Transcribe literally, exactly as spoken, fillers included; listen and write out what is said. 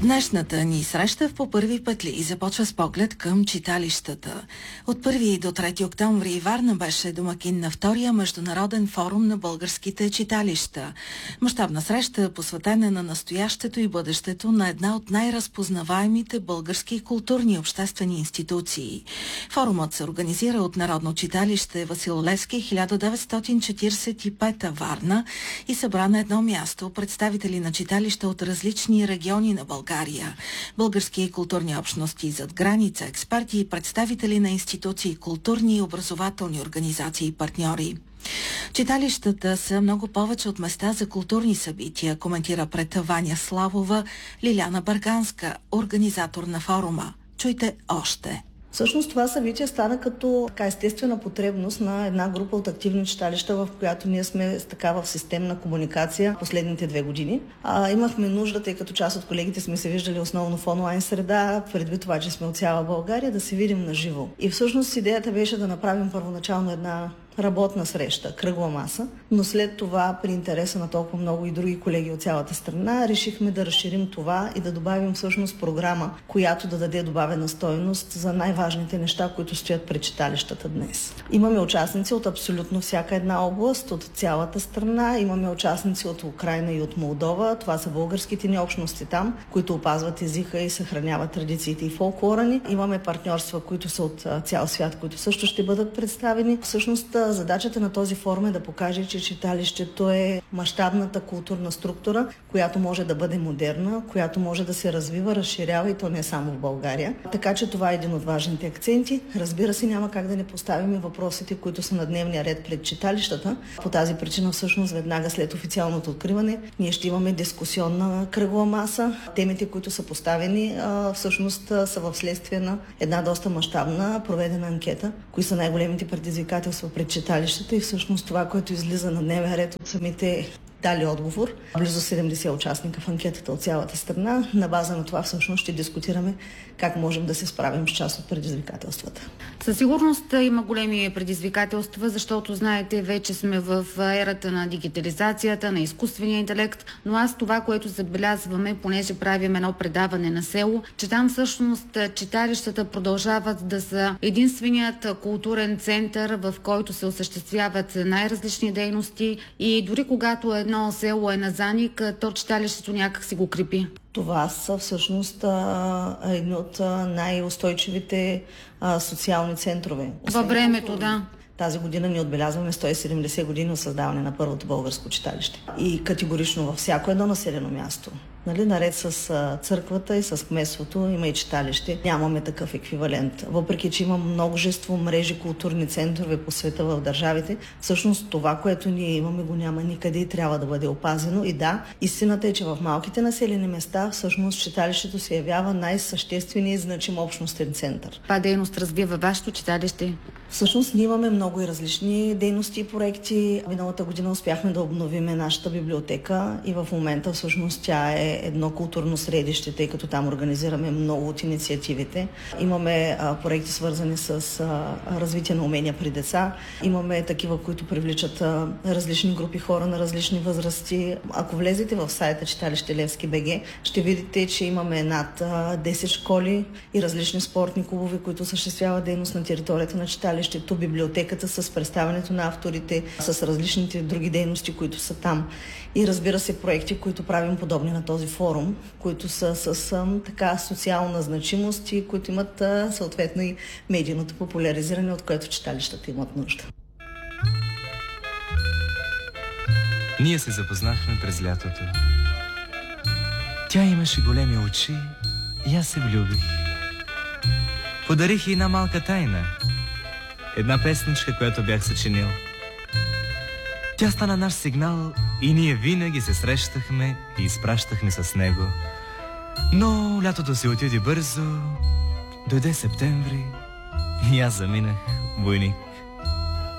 Днешната ни среща в По първи петли започва с поглед към читалищата. От първи до трети октомври Варна беше домакин на втория международен форум на българските читалища. Мащабна среща, посветена на настоящето и бъдещето на една от най-разпознаваемите български културни и обществени институции. Форумът се организира от Народно читалище Васил Левски хиляда деветстотин четиридесет и пета Варна и събра на едно място представители на читалища от различни региони на България. България, български културни общности зад граница, експерти и представители на институции, културни и образователни организации и партньори. Читалищата са много повече от места за културни събития, коментира пред Ваня Славова Лиляна Бърганска, организатор на форума. Чуйте още. Всъщност това събитие стана като така естествена потребност на една група от активни читалища, в която ние сме така в системна комуникация последните две години. А, имахме нужда, тъй като част от колегите сме се виждали основно в онлайн среда, предвид това, че сме от цяла България, да се видим на живо. И всъщност идеята беше да направим първоначално една работна среща, кръгла маса, но след това, при интереса на толкова много и други колеги от цялата страна, решихме да разширим това и да добавим всъщност програма, която да даде добавена стойност за най-важните неща, които стоят пред читалищата днес. Имаме участници от абсолютно всяка една област, от цялата страна, имаме участници от Украйна и от Молдова, това са българските ни общности там, които опазват езика и съхраняват традициите и фолклора ни. Имаме партньорства, които са от цял свят, които също ще бъдат представени. Всъщност задачата на този форум е да покаже, че читалището е мащабната културна структура, която може да бъде модерна, която може да се развива, разширява и то не само в България. Така че това е един от важните акценти. Разбира се, няма как да не поставим и въпросите, които са на дневния ред пред читалищата. По тази причина всъщност веднага след официалното откриване ние ще имаме дискусионна кръгла маса. Темите, които са поставени, всъщност са в следствие на една доста мащабна проведена анкета, кои са най-големите предизвикателства пред читалищата и всъщност това, което излиза на дневен ред от самите дали отговор. Близо седемдесет участника в анкетата от цялата страна. На база на това всъщност ще дискутираме как можем да се справим с част от предизвикателствата. Със сигурност има големи предизвикателства, защото знаете, вече сме в ерата на дигитализацията, на изкуствения интелект, но аз това, което забелязваме, понеже правим едно предаване на село, че там всъщност читалищата продължават да са единственият културен център, в който се осъществяват най-различни дейности и дори когато едно село е на заник, то читалището някак си го крепи. Това са всъщност едни от най-устойчивите а, социални центрове. Във времето, да. Тази година ни отбелязваме сто и седемдесет години от създаване на първото българско читалище. И категорично във всяко едно населено място, нали, наред с а, църквата и с кметството, има и читалище. Нямаме такъв еквивалент. Въпреки че има множество мрежи, културни центрове по света в държавите, всъщност това, което ние имаме, го няма никъде и трябва да бъде опазено. И да, истината е, че в малките населени места всъщност читалището се явява най-същественият и значим общностен център. Каква дейност развива вашето читалище? Всъщност ние имаме много и различни дейности и проекти. Миналата година успяхме да обновим нашата библиотека и в момента всъщност тя е едно културно средище, тъй като там организираме много от инициативите. Имаме а, проекти свързани с а, развитие на умения при деца. Имаме такива, които привличат а, различни групи хора на различни възрасти. Ако влезете в сайта Читалище Левски БГ, ще видите, че имаме над а, десет школи и различни спортни клубове, които осъществяват дейност на територията на читалището, библиотеката с представянето на авторите, с различните други дейности, които са там. И разбира се, проекти, които правим подобни на този форум, които са с а, така социална значимост и които имат а, съответно и медийното популяризиране, от което читалищата имат нужда. Ние се запознахме през лятото. Тя имаше големи очи и аз се влюбих. Подарих й една малка тайна. Една песничка, която бях съчинил. Тя стана наш сигнал и ние винаги се срещахме и изпращахме с него. Но лятото се отиде бързо, дойде септември и аз заминах войник.